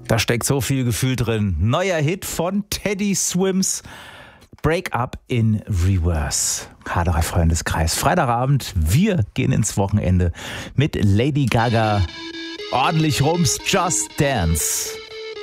Da steckt so viel Gefühl drin. Neuer Hit von Teddy Swims. Break Up in Reverse. H3 Freundeskreis. Freitagabend. Wir gehen ins Wochenende mit Lady Gaga. Ordentlich Rums. Just Dance.